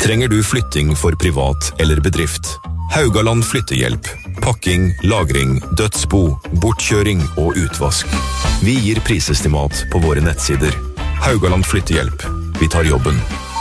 Trenger du flytting for privat eller bedrift? Haugaland Flyttehjelp. Pakking, lagring, dødsbo, bortkjøring og utvask. Vi gir prisestimat på våre nettsider. Haugaland Flyttehjelp. Vi tar jobben.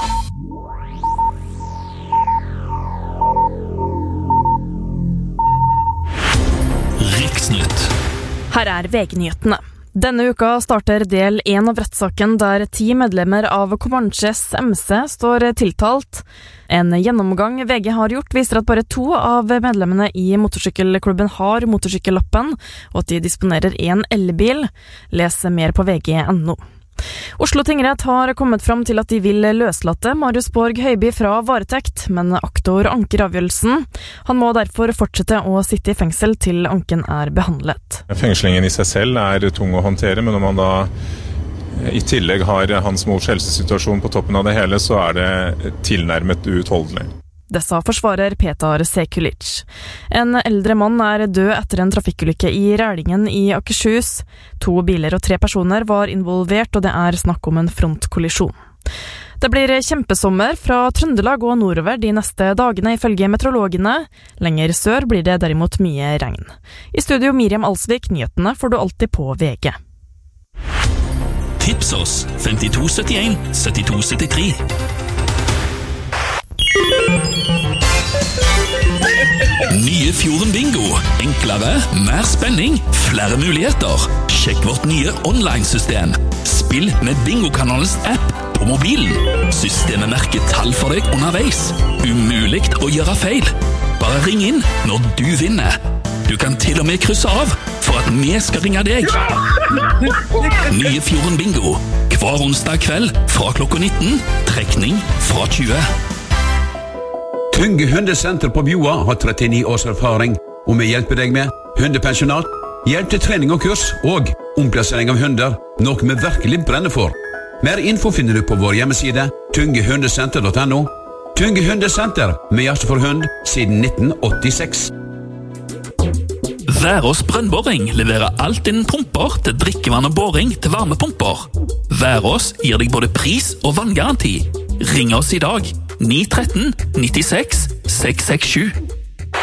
Riksnytt. Her VG-nyhetene. Denne uka starter del 1 av rettssaken der 10 medlemmer av Comanches MC står tiltalt. En gjennomgang VG har gjort viser at bare 2 av medlemmene i motorsykkelklubben har motorsykkellappen, og at de disponerer en elbil. Les mer på vg.no. Oslo tingrett har kommet fram til at de vil løslate Marius Borg Høiby fra varetekt, men aktor anker avgjørelsen. Han må derfor fortsette å sitte i fengsel til anken er behandlet. Fengslingen i seg selv tung å håndtere, men når man da i tillegg har hans mors helsesituasjon på toppen av det hele, så det tilnærmet uutholdelig. Det sa forsvarer Petar Sekulic. En eldre mann død etter en trafikkulykke i Rælingen i Akershus. 2 biler og 3 personer var involvert, og det snakk om en frontkollisjon. Det blir kjempesommer fra Trøndelag og nordover de neste dagene ifølge meteorologene. Lenger sør blir det derimot mye regn. I studio Miriam Alsvik, nyhetene får du alltid på VG. Tips oss 5271 7273. Nye Fjorden Bingo. Enklere, mer spenning, flere muligheter. Sjekk vårt nye online-system. Spill med Bingo-kanalens app på mobilen. Systemet merker tall for deg underveis. Umuligt å gjøre feil. Bare ring inn når du vinner. Du kan til og med krysse av for at vi skal ringe deg. Nye Fjorden Bingo. Hver onsdag kveld fra klokka 19. Trekning fra 20. Tunge Hundesenter på Bjoa har 39 års erfaring, og vi hjelper deg med hundepensjonat, hjelp til trening og kurs, og omplassering av hunder, noe vi virkelig brenner for. Mer info finner du på vår hjemmeside, tungehundesenter.no. Tunge Hundesenter, med hjerte for hund, siden 1986. Værås brønnboring leverer alt innen pumper til drikkevann og boring til varmepumper. Værås gir deg både pris og vanngaranti. Ring oss i dag, 913 96 667.